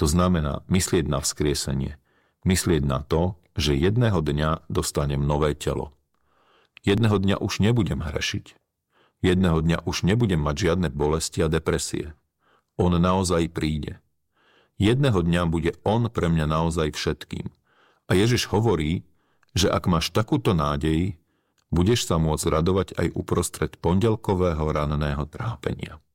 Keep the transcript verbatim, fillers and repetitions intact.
To znamená myslieť na vzkriesenie. Myslieť na to, že jedného dňa dostanem nové telo. Jedného dňa už nebudem hrešiť. Jedného dňa už nebudem mať žiadne bolesti a depresie. On naozaj príde. Jedného dňa bude on pre mňa naozaj všetkým. A Ježiš hovorí, že ak máš takúto nádej, budeš sa môcť radovať aj uprostred pondelkového ranného trápenia.